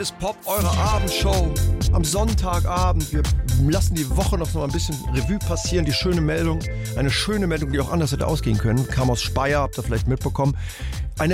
ist Pop, eure Abendshow am Sonntagabend. Wir lassen die Woche noch mal ein bisschen Revue passieren. Die schöne Meldung, eine schöne Meldung, die auch anders hätte ausgehen können, kam aus Speyer, habt ihr vielleicht mitbekommen. Eine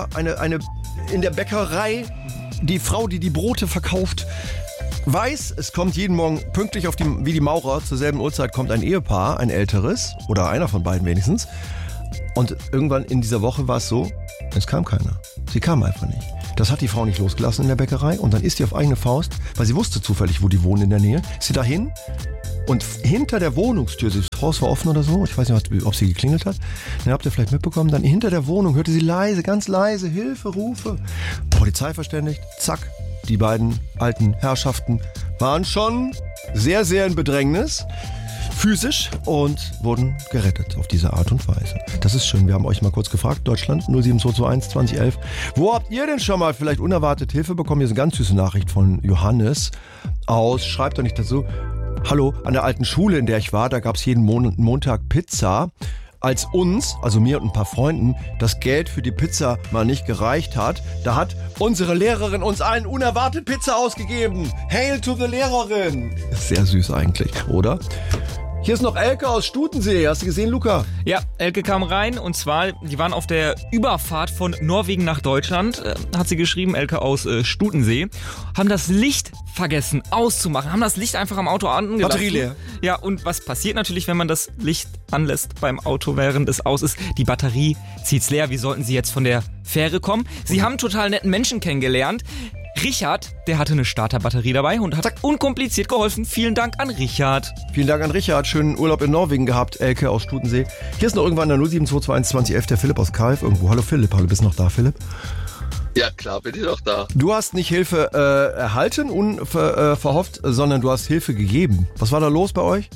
in der Bäckerei, die Frau, die die Brote verkauft, weiß, es kommt jeden Morgen pünktlich wie die Maurer, zur selben Uhrzeit kommt ein Ehepaar, ein älteres, oder einer von beiden wenigstens. Und irgendwann in dieser Woche war es so, es kam keiner. Sie kam einfach nicht. Das hat die Frau nicht losgelassen in der Bäckerei und dann ist sie auf eigene Faust, weil sie wusste zufällig, wo die wohnen in der Nähe, ist sie dahin und hinter der Wohnungstür, das Haus war offen oder so, ich weiß nicht, ob sie geklingelt hat, dann habt ihr vielleicht mitbekommen, dann hinter der Wohnung hörte sie leise, ganz leise Hilferufe. Polizei verständigt, zack, die beiden alten Herrschaften waren schon sehr, sehr in Bedrängnis. Physisch und wurden gerettet auf diese Art und Weise. Das ist schön. Wir haben euch mal kurz gefragt, Deutschland 07221 2011. Wo habt ihr denn schon mal vielleicht unerwartet Hilfe bekommen? Hier ist eine ganz süße Nachricht von Johannes aus. Schreibt doch nicht dazu. Hallo, an der alten Schule, in der ich war, da gab es jeden Montag Pizza. Als uns, also mir und ein paar Freunden, das Geld für die Pizza mal nicht gereicht hat, da hat unsere Lehrerin uns allen unerwartet Pizza ausgegeben. Hail to the Lehrerin. Sehr süß eigentlich, oder? Hier ist noch Elke aus Stutensee. Hast du gesehen, Luca? Ja, Elke kam rein und zwar, die waren auf der Überfahrt von Norwegen nach Deutschland, hat sie geschrieben, Elke aus Stutensee, haben das Licht vergessen auszumachen, haben das Licht einfach am Auto angelassen. Batterie leer. Ja, und was passiert natürlich, wenn man das Licht anlässt beim Auto, während es aus ist? Die Batterie zieht's leer. Wie sollten sie jetzt von der Fähre kommen? Sie haben total netten Menschen kennengelernt. Richard, der hatte eine Starterbatterie dabei und hat unkompliziert geholfen. Vielen Dank an Richard. Vielen Dank an Richard. Schönen Urlaub in Norwegen gehabt, Elke aus Stutensee. Hier ist noch irgendwann der 07221 2011 der Philipp aus Kalf irgendwo. Hallo Philipp, bist du noch da, Philipp? Ja, klar, bin ich doch da. Du hast nicht Hilfe erhalten, unverhofft, sondern du hast Hilfe gegeben. Was war da los bei euch?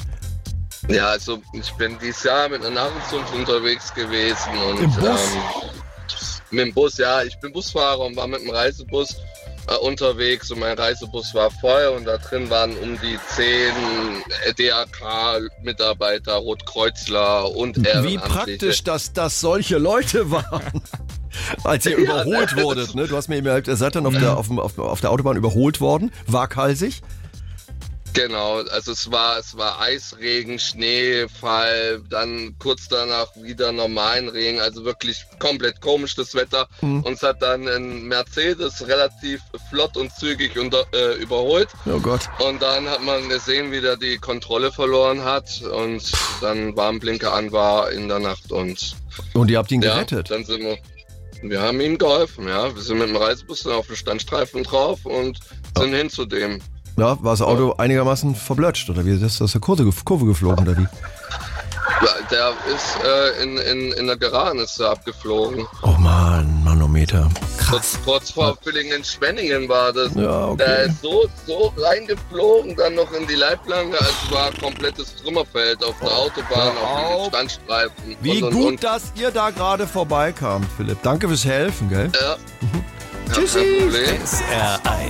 Ja, also ich bin dieses Jahr mit einer Narrenzunft unterwegs gewesen. Und, im Bus? Mit dem Bus, ja. Ich bin Busfahrer und war mit dem Reisebus unterwegs und mein Reisebus war voll und da drin waren um die 10 DRK-Mitarbeiter, Rotkreuzler und Ehrenamtliche. Wie praktisch, dass das solche Leute waren. Als ihr überholt wurdet, ne? Du hast mir eben gesagt, ihr seid dann auf der Autobahn überholt worden, waghalsig. Genau, also es war Eisregen, Schneefall, dann kurz danach wieder normalen Regen, also wirklich komplett komisch das Wetter. Uns hat dann ein Mercedes relativ flott und zügig überholt. Oh Gott. Und dann hat man gesehen, wie der die Kontrolle verloren hat und dann Warnblinker an war in der Nacht und ihr habt ihn gerettet? Dann sind wir haben ihm geholfen, ja. Wir sind mit dem Reisebus dann auf den Standstreifen drauf und sind hin zu dem. Ja, war das Auto einigermaßen verblutscht, oder wie? Ist das aus der Kurve geflogen, oder wie? Ja, der ist in der Geraden ist er abgeflogen. Oh Mann, Manometer. Krass. Kurz vor Villingen-Schwenningen war das. Ja, okay. Der ist so reingeflogen, dann noch in die Leitplanke, also es war ein komplettes Trümmerfeld auf der Autobahn, auf den Standstreifen. Wie gut, dass ihr da gerade vorbeikamt, Philipp. Danke fürs Helfen, gell? Ja. Tschüssi. Kein Problem.